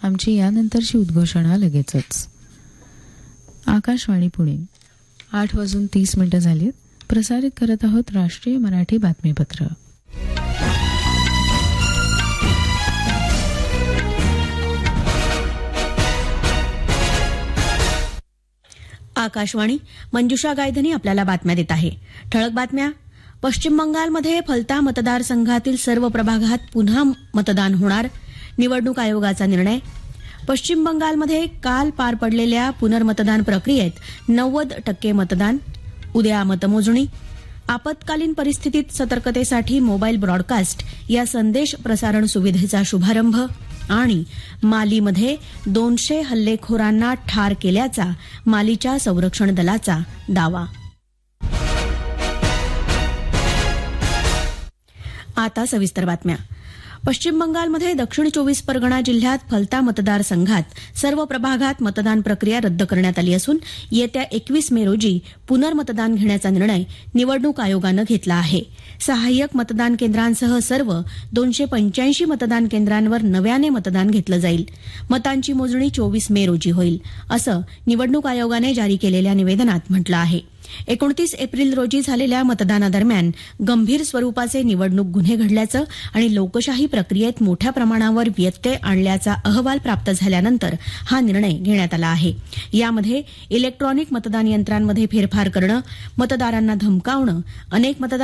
आमची यानंतरची उद्घोषणा लगेचच. आकाशवाणी पुणे 8:30 झालीत. प्रसारित करत आहोत राष्ट्रीय मराठी बातमीपत्र. आकाशवाणी. मंजुषा गायधनी आपल्याला बातम्या देत आहे. ठळक बातम्या. पश्चिम बंगालमध्ये फलता मतदारसंघातील सर्व प्रभागात पुन्हा मतदान होणार, निवडणूक आयोगाचा निर्णय. पश्चिम बंगालमध्ये काल पार पडलेल्या पुनर्मतदान प्रक्रियेत 90% मतदान. उद्या मतमोजणी. आपत्कालीन परिस्थितीत सतर्कतेसाठी मोबाईल ब्रॉडकास्ट या संदेश प्रसारण सुविधेचा शुभारंभ. आणि मालीमध्ये 200 हल्लेखोरांना ठार केल्याचा मालीच्या संरक्षण दलाचा दावा. आता सविस्तर बातम्या. पश्चिम बंगालमध्ये दक्षिण 24 परगणा जिल्ह्यात फलता मतदारसंघात सर्व प्रभागात मतदान प्रक्रिया रद्द करण्यात आली असून येत्या 21 मे रोजी पुनर्मतदान घेण्याचा निर्णय निवडणूक आयोगानं घेतला आहे. सहाय्यक मतदान केंद्रांसह सर्व 285 मतदान केंद्रांवर नव्याने मतदान घेतलं जाईल. मतांची मोजणी 24 मे रोजी होईल, असं निवडणूक आयोगाने जारी केलेल्या निवेदनात म्हटलं आहे. 29 एप्रिल रोजी झालेल्या मतदानादरम्यान गंभीर स्वरूपाचे निवडणूक गुन्हे घडल्याचं आणि लोकशाही प्रक्रियेत मोठ्या प्रमाणावर व्यत्यय आणल्याचा अहवाल प्राप्त झाल्यानंतर हा निर्णय घेण्यात आला आहे. यामध्ये इलेक्ट्रॉनिक मतदान यंत्रांमध्ये फेरफार करणं, मतदारांना धमकावणं, अनेक मतदार